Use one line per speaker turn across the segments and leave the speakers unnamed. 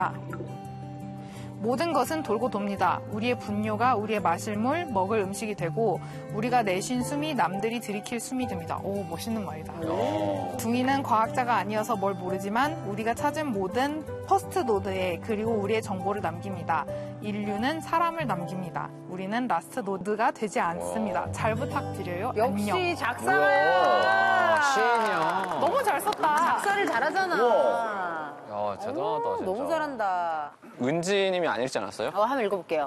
모든 것은 돌고 돕니다. 우리의 분뇨가 우리의 마실 물, 먹을 음식이 되고 우리가 내쉰 숨이 남들이 들이킬 숨이 됩니다. 오, 멋있는 말이다. 둥이는 과학자가 아니어서 뭘 모르지만 우리가 찾은 모든 퍼스트 노드에 그리고 우리의 정보를 남깁니다. 인류는 사람을 남깁니다. 우리는 라스트 노드가 되지 않습니다. 잘 부탁드려요.
역시
안녕.
작사가야.
시인이야.
너무 잘 썼다.
작사를 잘하잖아.
야, 대단하다, 진짜.
너무 잘한다.
은지님이 안 읽지 않았어요?
한번 읽어볼게요.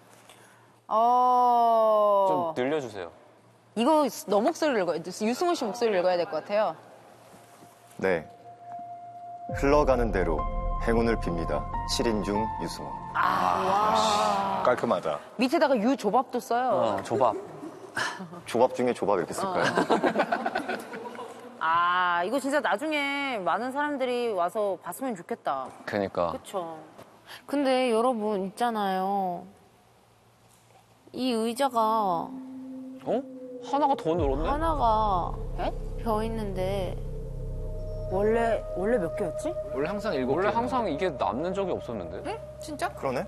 좀 늘려주세요.
이거 너 목소리를 읽어야 돼. 유승호 씨 목소리를 읽어야 될 것 같아요.
네. 흘러가는 대로 행운을 빕니다. 7인 중 유승호. 깔끔하다.
밑에다가 유조밥도 써요.
조밥.
조밥 중에 조밥 이렇게 쓸까요?
이거 진짜 나중에 많은 사람들이 와서 봤으면 좋겠다.
그니까.
그쵸.
근데 여러분 있잖아요. 이 의자가
하나가 더 늘었네?
하나가 벼 있는데
원래 몇 개였지?
원래 항상 7개.
원래 항상 이게 남는 적이 없었는데?
진짜?
그러네.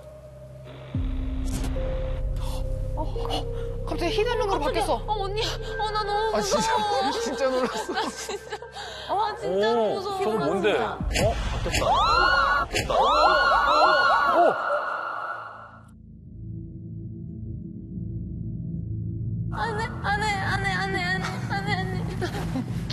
갑자기 히든룩으로 바뀌었어.
언니, 나 너무 무서워.
진짜 놀랐어.
진짜 무서워.
저거 뭔데? 바뀌었다.